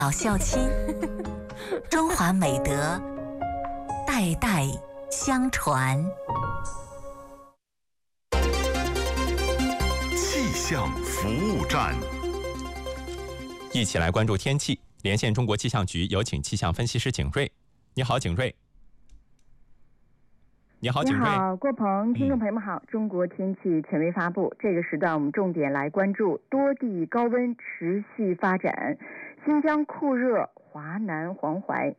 老孝亲，中华美德代代相传。 气象服务站， 一起来关注天气。连线中国气象局，有请气象分析师景瑞。你好，景瑞。你好，景瑞。 你好，郭鹏，听众朋友们好。中国天气权威发布，这个时段我们重点来关注多地高温持续发展。新疆酷热，华南黄淮